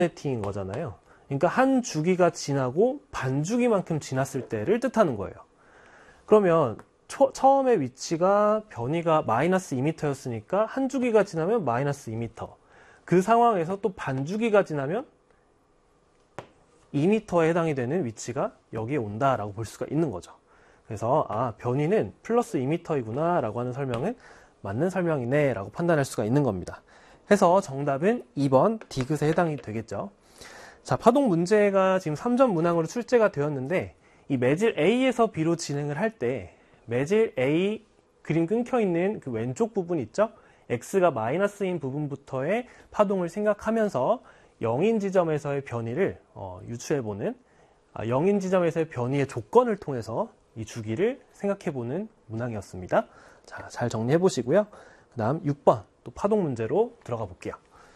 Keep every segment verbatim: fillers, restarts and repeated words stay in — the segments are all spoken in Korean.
t인 거잖아요. 그러니까 한 주기가 지나고 반 주기만큼 지났을 때를 뜻하는 거예요. 그러면 초, 처음에 위치가 변이가 마이너스 이 미터였으니까 한 주기가 지나면 마이너스 이 미터. 그 상황에서 또 반 주기가 지나면 이 미터에 해당이 되는 위치가 여기에 온다라고 볼 수가 있는 거죠. 그래서 아, 변이는 플러스 이 미터이구나 라고 하는 설명은 맞는 설명이네 라고 판단할 수가 있는 겁니다. 해서 정답은 이 번 디귿에 해당이 되겠죠. 자, 파동 문제가 지금 삼 점 문항으로 출제가 되었는데 이 매질 A에서 B로 진행을 할 때 매질 A 그림 끊겨 있는 그 왼쪽 부분 있죠? X가 마이너스인 부분부터의 파동을 생각하면서 영인 지점에서의 변이를 어, 유추해보는 아, 영인 지점에서의 변이의 조건을 통해서 이 주기를 생각해보는 문항이었습니다. 자, 잘 정리해 보시고요. 그 다음 육 번 또 파동 문제로 들어가 볼게요.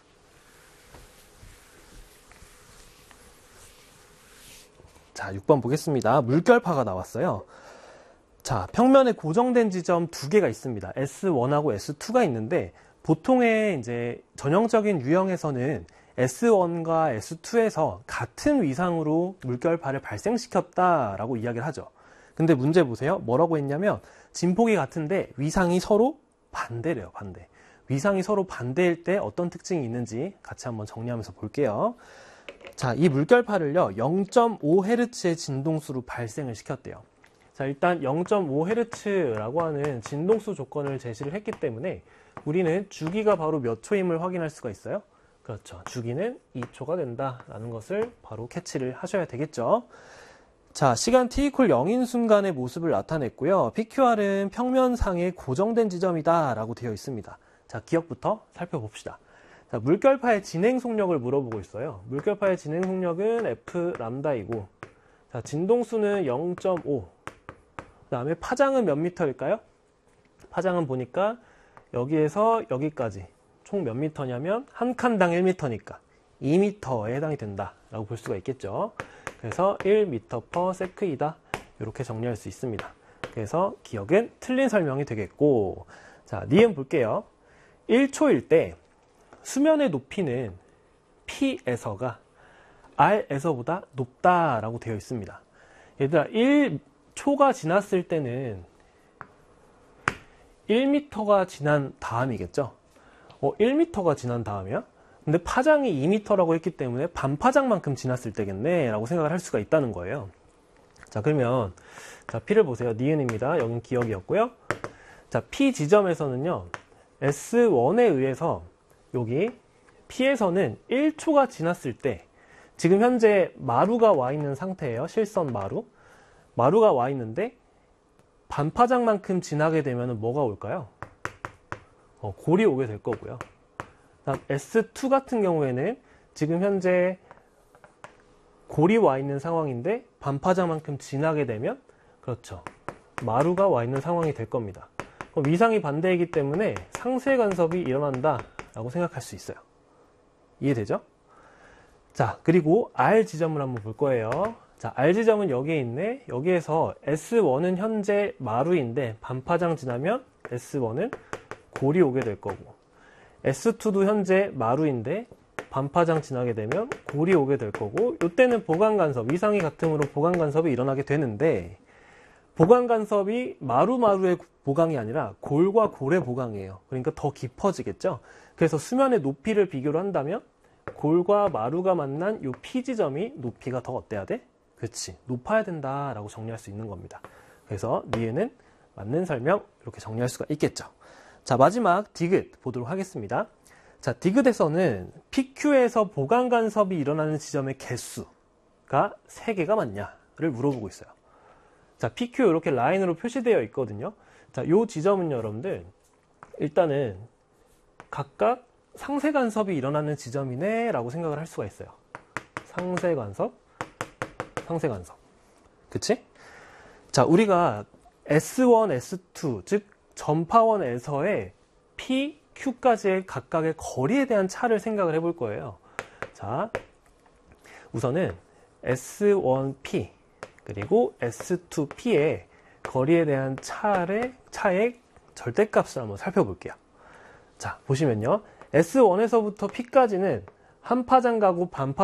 자, 육 번 보겠습니다. 물결파가 나왔어요. 자, 평면에 고정된 지점 두 개가 있습니다. 에스 원하고 에스 투가 있는데 보통의 이제 전형적인 유형에서는 에스 원과 에스 투에서 같은 위상으로 물결파를 발생시켰다라고 이야기를 하죠. 근데 문제 보세요. 뭐라고 했냐면 진폭이 같은데 위상이 서로 반대래요. 반대. 위상이 서로 반대일 때 어떤 특징이 있는지 같이 한번 정리하면서 볼게요. 자, 이 물결파를요 영 점 오 헤르츠의 진동수로 발생을 시켰대요. 자, 일단 영 점 오 헤르츠라고 하는 진동수 조건을 제시를 했기 때문에 우리는 주기가 바로 몇 초임을 확인할 수가 있어요. 그렇죠. 주기는 이 초가 된다라는 것을 바로 캐치를 하셔야 되겠죠. 자, 시간 t 이퀄 영인 순간의 모습을 나타냈고요. 피큐알은 평면상에 고정된 지점이다 라고 되어 있습니다. 자, 기억부터 살펴봅시다. 자, 물결파의 진행 속력을 물어보고 있어요. 물결파의 진행 속력은 F 람다이고, 자, 진동수는 영 점 오. 그 다음에 파장은 몇 미터일까요? 파장은 보니까 여기에서 여기까지 총 몇 미터냐면 한 칸당 일 미터니까 이 미터에 해당이 된다라고 볼 수가 있겠죠. 그래서 일 미터 퍼 세크이다. 이렇게 정리할 수 있습니다. 그래서 기억은 틀린 설명이 되겠고, 자, 니은 볼게요. 일 초일 때 수면의 높이는 P에서가 R에서보다 높다라고 되어 있습니다. 얘들아, 일 초가 지났을 때는 일 미터가 지난 다음이겠죠? 어, 일 미터가 지난 다음이야? 근데 파장이 이 미터라고 했기 때문에 반파장만큼 지났을 때겠네 라고 생각을 할 수가 있다는 거예요. 자, 그러면 자, P를 보세요. 니은입니다. 여긴 기억이었고요. 자, P 지점에서는요 에스 원에 의해서 여기 P에서는 일 초가 지났을 때 지금 현재 마루가 와 있는 상태예요. 실선 마루. 마루가 와 있는데 반파장만큼 지나게 되면 뭐가 올까요? 어, 골이 오게 될 거고요. 다음 에스 투 같은 경우에는 지금 현재 골이 와 있는 상황인데 반파장만큼 지나게 되면 그렇죠. 마루가 와 있는 상황이 될 겁니다. 그럼 위상이 반대이기 때문에 상쇄 간섭이 일어난다 라고 생각할 수 있어요. 이해되죠? 자, 그리고 R 지점을 한번 볼 거예요. 자, R 지점은 여기에 있네. 여기에서 에스 원은 현재 마루인데 반파장 지나면 에스 원은 골이 오게 될 거고, 에스 투도 현재 마루인데 반파장 지나게 되면 골이 오게 될 거고, 이때는 보강 간섭, 위상이 같음으로 보강 간섭이 일어나게 되는데, 보강 간섭이 마루마루의 보강이 아니라 골과 골의 보강이에요. 그러니까 더 깊어지겠죠. 그래서 수면의 높이를 비교를 한다면 골과 마루가 만난 이 P 지점이 높이가 더 어때야 돼? 그렇지, 높아야 된다라고 정리할 수 있는 겁니다. 그래서 니은은 맞는 설명 이렇게 정리할 수가 있겠죠. 자, 마지막 디귿 보도록 하겠습니다. 자, 디귿에서는 피큐에서 보강 간섭이 일어나는 지점의 개수가 세 개가 맞냐를 물어보고 있어요. 자, 피큐 이렇게 라인으로 표시되어 있거든요. 자, 이 지점은 여러분들 일단은 각각 상쇄 간섭이 일어나는 지점이네 라고 생각을 할 수가 있어요. 상쇄 간섭, 상쇄 간섭. 그치? 자, 우리가 에스 원, 에스 투, 즉 전파원에서의 P, Q까지의 각각의 거리에 대한 차를 생각을 해볼 거예요. 자, 우선은 에스 원 피 그리고 에스 투 피의 거리에 대한 차의, 차의 절대값을 한번 살펴볼게요. 자, 보시면요. 에스 원에서부터 P까지는 한 파장 가고 반파